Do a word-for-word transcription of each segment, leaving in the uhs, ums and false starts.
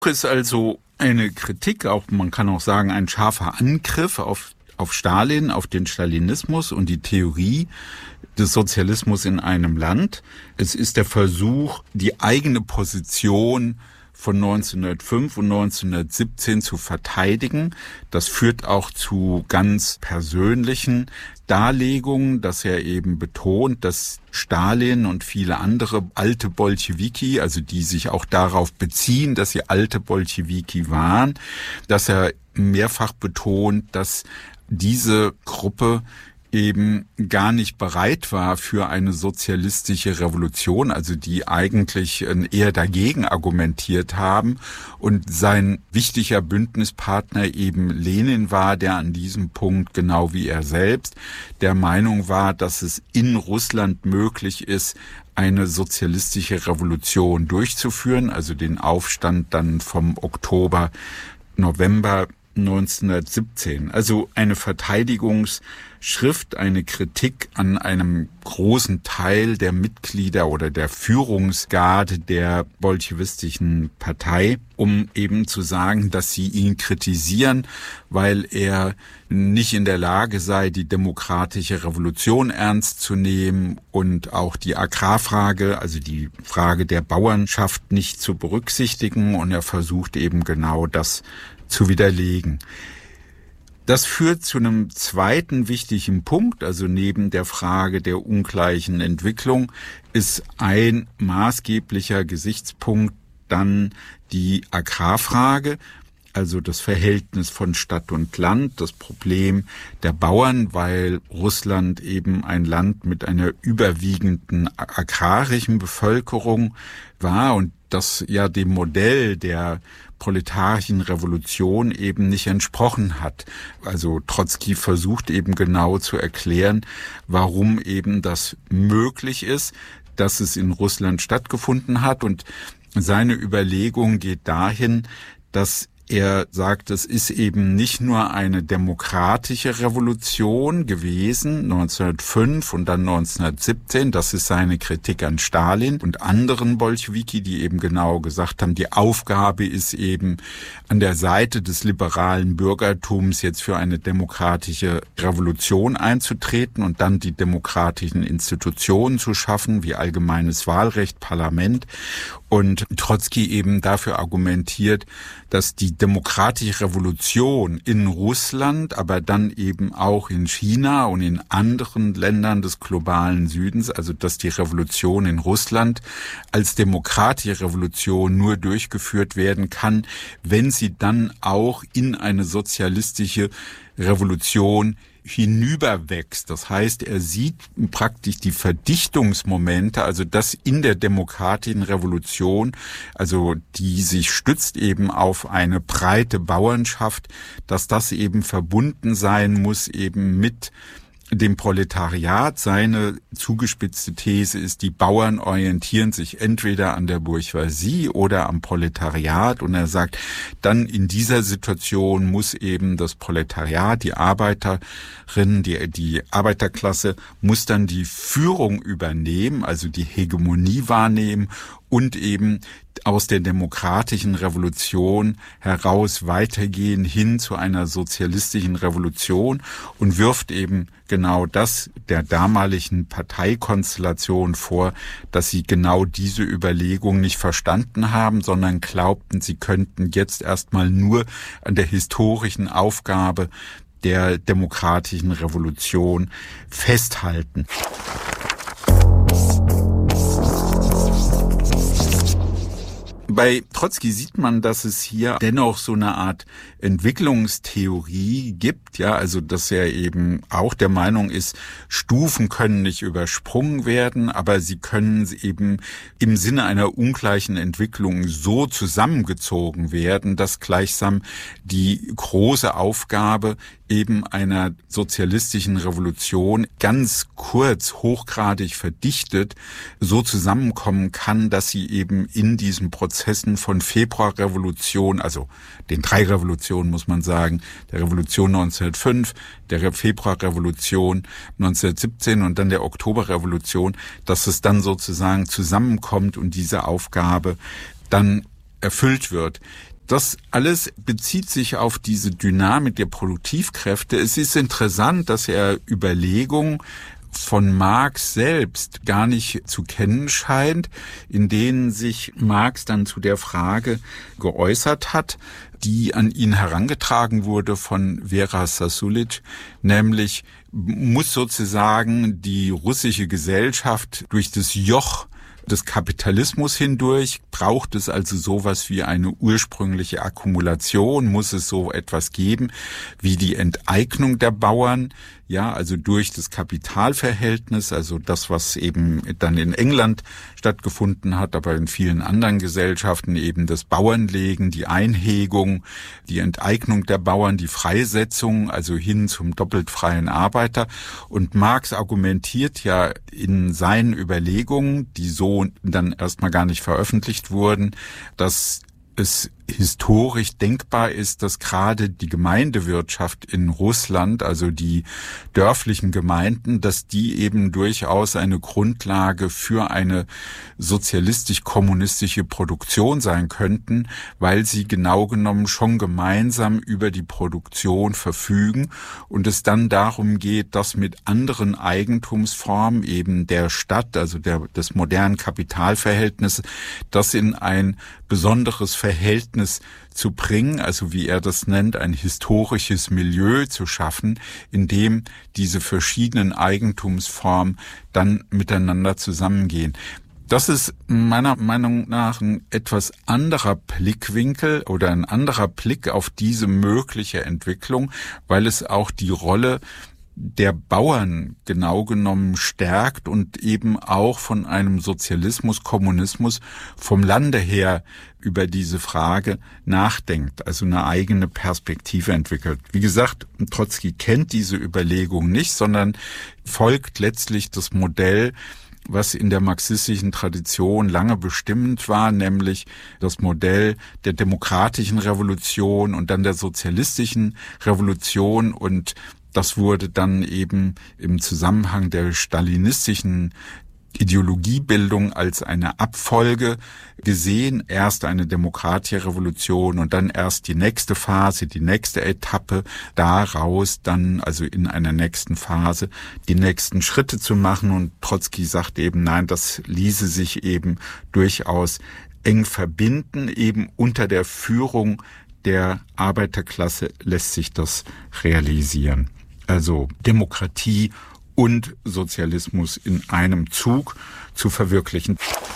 ist also eine Kritik, auch man kann auch sagen, ein scharfer Angriff auf, auf Stalin, auf den Stalinismus und die Theorie des Sozialismus in einem Land. Es ist der Versuch, die eigene Position von neunzehnhundertfünf und neunzehnhundertsiebzehn zu verteidigen. Das führt auch zu ganz persönlichen Darlegungen, dass er eben betont, dass Stalin und viele andere alte Bolschewiki, also die sich auch darauf beziehen, dass sie alte Bolschewiki waren, dass er mehrfach betont, dass diese Gruppe eben gar nicht bereit war für eine sozialistische Revolution, also die eigentlich eher dagegen argumentiert haben. Und sein wichtiger Bündnispartner eben Lenin war, der an diesem Punkt, genau wie er selbst, der Meinung war, dass es in Russland möglich ist, eine sozialistische Revolution durchzuführen, also den Aufstand dann vom Oktober, November neunzehnhundertsiebzehn. Also eine Verteidigungsschrift, eine Kritik an einem großen Teil der Mitglieder oder der Führungsgarde der bolschewistischen Partei, um eben zu sagen, dass sie ihn kritisieren, weil er nicht in der Lage sei, die demokratische Revolution ernst zu nehmen und auch die Agrarfrage, also die Frage der Bauernschaft nicht zu berücksichtigen. Und er versucht eben genau das zu widerlegen. Das führt zu einem zweiten wichtigen Punkt, also neben der Frage der ungleichen Entwicklung ist ein maßgeblicher Gesichtspunkt dann die Agrarfrage, also das Verhältnis von Stadt und Land, das Problem der Bauern, weil Russland eben ein Land mit einer überwiegenden agrarischen Bevölkerung war und das ja dem Modell der proletarischen Revolution eben nicht entsprochen hat. Also Trotzki versucht eben genau zu erklären, warum eben das möglich ist, dass es in Russland stattgefunden hat. Und seine Überlegung geht dahin, dass er sagt, es ist eben nicht nur eine demokratische Revolution gewesen, neunzehnhundertfünf und dann neunzehnhundertsiebzehn. Das ist seine Kritik an Stalin und anderen Bolschewiki, die eben genau gesagt haben, die Aufgabe ist eben an der Seite des liberalen Bürgertums jetzt für eine demokratische Revolution einzutreten und dann die demokratischen Institutionen zu schaffen, wie allgemeines Wahlrecht, Parlament. Und Trotzki eben dafür argumentiert, dass die demokratische Revolution in Russland, aber dann eben auch in China und in anderen Ländern des globalen Südens, also dass die Revolution in Russland als demokratische Revolution nur durchgeführt werden kann, wenn sie dann auch in eine sozialistische Revolution hinüberwächst. Das heißt, er sieht praktisch die Verdichtungsmomente, also das in der demokratischen Revolution, also die sich stützt eben auf eine breite Bauernschaft, dass das eben verbunden sein muss eben mit dem Proletariat. Seine zugespitzte These ist, die Bauern orientieren sich entweder an der Bourgeoisie oder am Proletariat. Und er sagt, dann in dieser Situation muss eben das Proletariat, die Arbeiterinnen, die, die Arbeiterklasse, muss dann die Führung übernehmen, also die Hegemonie wahrnehmen und eben aus der demokratischen Revolution heraus weitergehen hin zu einer sozialistischen Revolution und wirft eben genau das der damaligen Parteikonstellation vor, dass sie genau diese Überlegung nicht verstanden haben, sondern glaubten, sie könnten jetzt erstmal nur an der historischen Aufgabe der demokratischen Revolution festhalten. Bei Trotzki sieht man, dass es hier dennoch so eine Art Entwicklungstheorie gibt, ja, also dass er eben auch der Meinung ist, Stufen können nicht übersprungen werden, aber sie können eben im Sinne einer ungleichen Entwicklung so zusammengezogen werden, dass gleichsam die große Aufgabe eben einer sozialistischen Revolution ganz kurz, hochgradig verdichtet, so zusammenkommen kann, dass sie eben in diesen Prozessen von Februarrevolution, also den drei Revolutionen muss man sagen, der Revolution neunzehnhundertfünf, der Februarrevolution neunzehnhundertsiebzehn und dann der Oktoberrevolution, dass es dann sozusagen zusammenkommt und diese Aufgabe dann erfüllt wird. Das alles bezieht sich auf diese Dynamik der Produktivkräfte. Es ist interessant, dass er Überlegungen von Marx selbst gar nicht zu kennen scheint, in denen sich Marx dann zu der Frage geäußert hat, die an ihn herangetragen wurde von Vera Sasulic, nämlich muss sozusagen die russische Gesellschaft durch das Joch des Kapitalismus hindurch, braucht es also sowas wie eine ursprüngliche Akkumulation, muss es so etwas geben wie die Enteignung der Bauern, ja, also durch das Kapitalverhältnis, also das, was eben dann in England stattgefunden hat, aber in vielen anderen Gesellschaften eben das Bauernlegen, die Einhegung, die Enteignung der Bauern, die Freisetzung, also hin zum doppelt freien Arbeiter. Und Marx argumentiert ja in seinen Überlegungen, die so dann erstmal gar nicht veröffentlicht wurden, dass es historisch denkbar ist, dass gerade die Gemeindewirtschaft in Russland, also die dörflichen Gemeinden, dass die eben durchaus eine Grundlage für eine sozialistisch-kommunistische Produktion sein könnten, weil sie genau genommen schon gemeinsam über die Produktion verfügen und es dann darum geht, das mit anderen Eigentumsformen eben der Stadt, also der, des modernen Kapitalverhältnisses, das in ein besonderes Verhältnis zu bringen, also wie er das nennt, ein historisches Milieu zu schaffen, in dem diese verschiedenen Eigentumsformen dann miteinander zusammengehen. Das ist meiner Meinung nach ein etwas anderer Blickwinkel oder ein anderer Blick auf diese mögliche Entwicklung, weil es auch die Rolle der Bauern genau genommen stärkt und eben auch von einem Sozialismus, Kommunismus vom Lande her über diese Frage nachdenkt, also eine eigene Perspektive entwickelt. Wie gesagt, Trotzki kennt diese Überlegung nicht, sondern folgt letztlich das Modell, was in der marxistischen Tradition lange bestimmend war, nämlich das Modell der demokratischen Revolution und dann der sozialistischen Revolution, und das wurde dann eben im Zusammenhang der stalinistischen Ideologiebildung als eine Abfolge gesehen. Erst eine demokratische Revolution und dann erst die nächste Phase, die nächste Etappe, daraus dann also in einer nächsten Phase die nächsten Schritte zu machen. Und Trotzki sagt eben, nein, das ließe sich eben durchaus eng verbinden, eben unter der Führung der Arbeiterklasse lässt sich das realisieren. Also Demokratie und Sozialismus in einem Zug zu verwirklichen.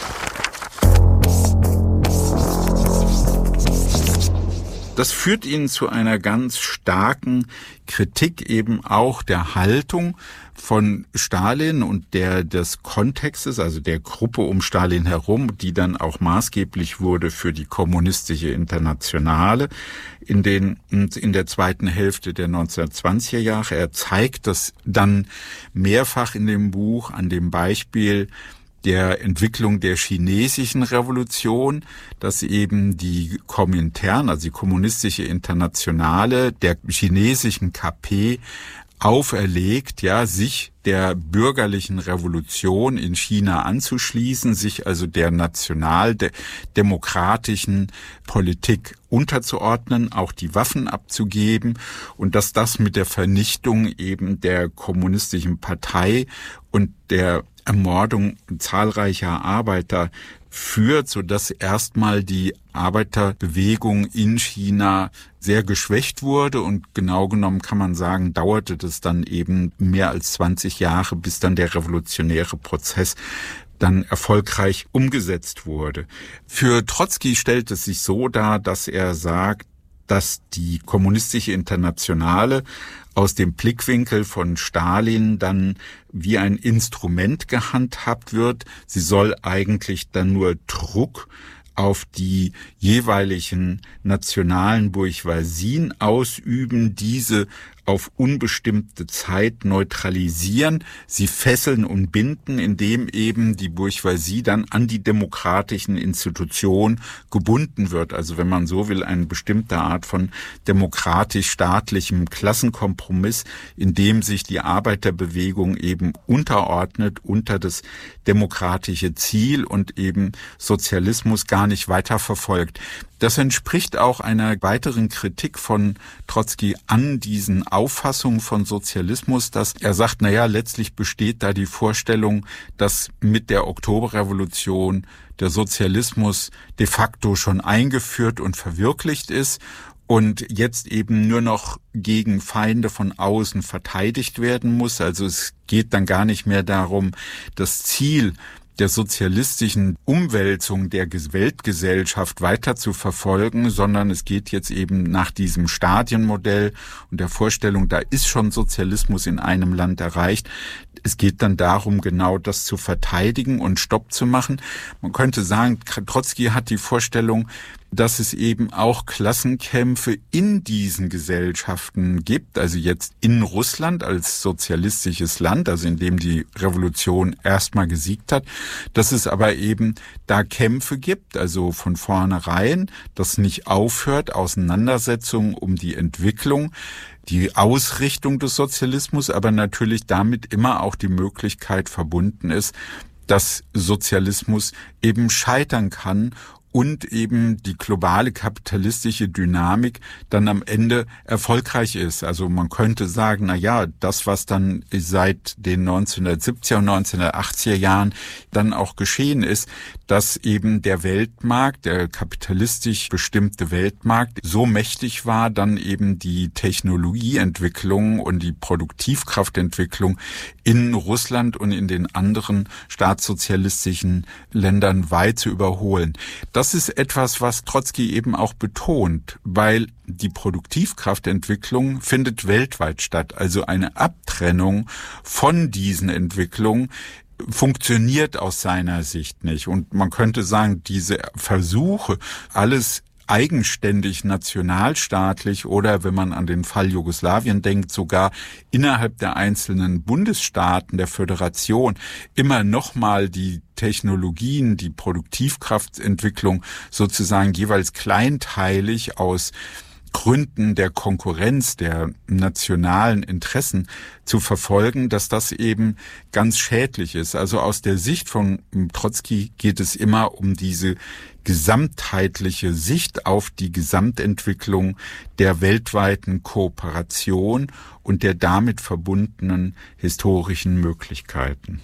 Das führt ihn zu einer ganz starken Kritik eben auch der Haltung von Stalin und der des Kontextes, also der Gruppe um Stalin herum, die dann auch maßgeblich wurde für die kommunistische Internationale in den in der zweiten Hälfte der neunzehnhundertzwanziger Jahre. Er zeigt das dann mehrfach in dem Buch an dem Beispiel der Entwicklung der chinesischen Revolution, dass eben die Komintern, also die kommunistische Internationale, der chinesischen K P auferlegt, ja, sich der bürgerlichen Revolution in China anzuschließen, sich also der nationaldemokratischen Politik unterzuordnen, auch die Waffen abzugeben, und dass das mit der Vernichtung eben der kommunistischen Partei und der Ermordung zahlreicher Arbeiter führt, sodass erstmal die Arbeiterbewegung in China sehr geschwächt wurde, und genau genommen kann man sagen, dauerte das dann eben mehr als zwanzig Jahre, bis dann der revolutionäre Prozess dann erfolgreich umgesetzt wurde. Für Trotzki stellt es sich so dar, dass er sagt, dass die kommunistische Internationale aus dem Blickwinkel von Stalin dann wie ein Instrument gehandhabt wird. Sie soll eigentlich dann nur Druck auf die jeweiligen nationalen Bourgeoisien ausüben, diese auf unbestimmte Zeit neutralisieren, sie fesseln und binden, indem eben die Bourgeoisie dann an die demokratischen Institutionen gebunden wird. Also wenn man so will, eine bestimmte Art von demokratisch-staatlichem Klassenkompromiss, in dem sich die Arbeiterbewegung eben unterordnet unter das demokratische Ziel und eben Sozialismus gar nicht weiter verfolgt. Das entspricht auch einer weiteren Kritik von Trotzki an diesen Auffassungen von Sozialismus, dass er sagt, naja, letztlich besteht da die Vorstellung, dass mit der Oktoberrevolution der Sozialismus de facto schon eingeführt und verwirklicht ist und jetzt eben nur noch gegen Feinde von außen verteidigt werden muss. Also es geht dann gar nicht mehr darum, das Ziel der sozialistischen Umwälzung der Weltgesellschaft weiter zu verfolgen, sondern es geht jetzt eben nach diesem Stadienmodell und der Vorstellung, da ist schon Sozialismus in einem Land erreicht. Es geht dann darum, genau das zu verteidigen und Stopp zu machen. Man könnte sagen, Trotzki hat die Vorstellung, dass es eben auch Klassenkämpfe in diesen Gesellschaften gibt, also jetzt in Russland als sozialistisches Land, also in dem die Revolution erstmal gesiegt hat, dass es aber eben da Kämpfe gibt, also von vornherein, dass nicht aufhört, Auseinandersetzungen um die Entwicklung, die Ausrichtung des Sozialismus, aber natürlich damit immer auch die Möglichkeit verbunden ist, dass Sozialismus eben scheitern kann und eben die globale kapitalistische Dynamik dann am Ende erfolgreich ist. Also man könnte sagen, na ja, das, was dann seit den neunzehnhundertsiebziger und neunzehnhundertachtziger Jahren dann auch geschehen ist, dass eben der Weltmarkt, der kapitalistisch bestimmte Weltmarkt so mächtig war, dann eben die Technologieentwicklung und die Produktivkraftentwicklung in Russland und in den anderen staatssozialistischen Ländern weit zu überholen. Das ist etwas, was Trotzki eben auch betont, weil die Produktivkraftentwicklung findet weltweit statt. Also eine Abtrennung von diesen Entwicklungen funktioniert aus seiner Sicht nicht. Und man könnte sagen, diese Versuche, alles eigenständig nationalstaatlich oder, wenn man an den Fall Jugoslawien denkt, sogar innerhalb der einzelnen Bundesstaaten der Föderation immer nochmal die Technologien, die Produktivkraftentwicklung sozusagen jeweils kleinteilig aus Gründen der Konkurrenz, der nationalen Interessen zu verfolgen, dass das eben ganz schädlich ist. Also aus der Sicht von Trotzki geht es immer um diese gesamtheitliche Sicht auf die Gesamtentwicklung der weltweiten Kooperation und der damit verbundenen historischen Möglichkeiten.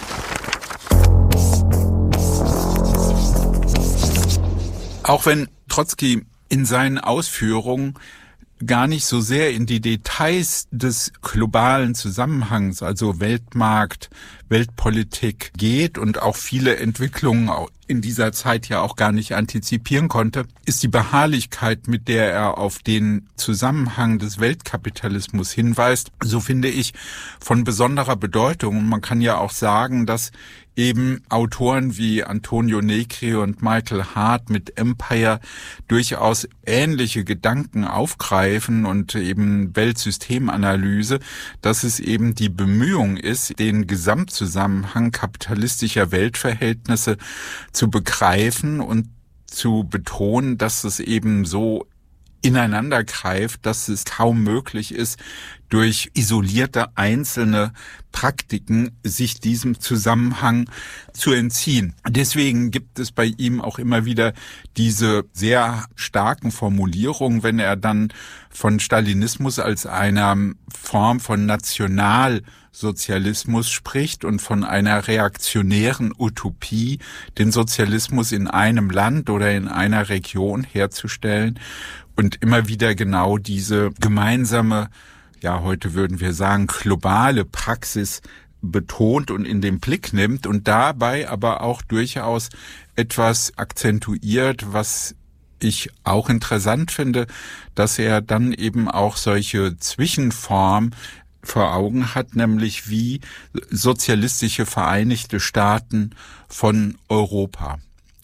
Auch wenn Trotzki in seinen Ausführungen gar nicht so sehr in die Details des globalen Zusammenhangs, also Weltmarkt, Weltpolitik geht und auch viele Entwicklungen in dieser Zeit ja auch gar nicht antizipieren konnte, ist die Beharrlichkeit, mit der er auf den Zusammenhang des Weltkapitalismus hinweist, so finde ich, von besonderer Bedeutung. Und man kann ja auch sagen, dass eben Autoren wie Antonio Negri und Michael Hart mit Empire durchaus ähnliche Gedanken aufgreifen und eben Weltsystemanalyse, dass es eben die Bemühung ist, den Gesamtzusammenhang kapitalistischer Weltverhältnisse zu begreifen und zu betonen, dass es eben so ineinander greift, dass es kaum möglich ist, durch isolierte einzelne Praktiken sich diesem Zusammenhang zu entziehen. Deswegen gibt es bei ihm auch immer wieder diese sehr starken Formulierungen, wenn er dann von Stalinismus als einer Form von Nationalsozialismus spricht und von einer reaktionären Utopie, den Sozialismus in einem Land oder in einer Region herzustellen und immer wieder genau diese gemeinsame, ja, heute würden wir sagen, globale Praxis betont und in den Blick nimmt und dabei aber auch durchaus etwas akzentuiert, was ich auch interessant finde, dass er dann eben auch solche Zwischenformen vor Augen hat, nämlich wie sozialistische Vereinigte Staaten von Europa.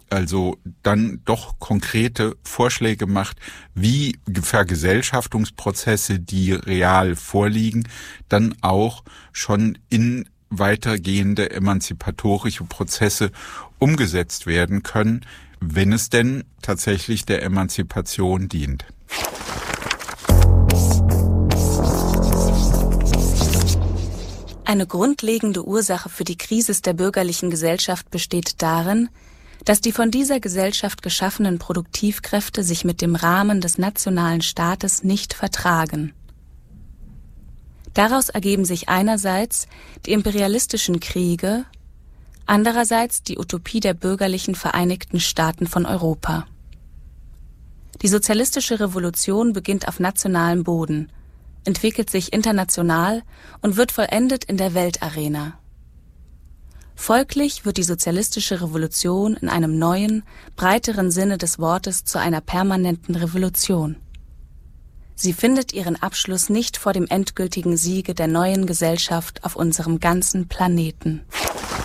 also dann doch konkrete Vorschläge macht, wie Vergesellschaftungsprozesse, die real vorliegen, dann auch schon in weitergehende emanzipatorische Prozesse umgesetzt werden können, wenn es denn tatsächlich der Emanzipation dient. Eine grundlegende Ursache für die Krise der bürgerlichen Gesellschaft besteht darin, dass die von dieser Gesellschaft geschaffenen Produktivkräfte sich mit dem Rahmen des nationalen Staates nicht vertragen. Daraus ergeben sich einerseits die imperialistischen Kriege, andererseits die Utopie der bürgerlichen Vereinigten Staaten von Europa. Die sozialistische Revolution beginnt auf nationalem Boden, entwickelt sich international und wird vollendet in der Weltarena. Folglich wird die sozialistische Revolution in einem neuen, breiteren Sinne des Wortes zu einer permanenten Revolution. Sie findet ihren Abschluss nicht vor dem endgültigen Siege der neuen Gesellschaft auf unserem ganzen Planeten.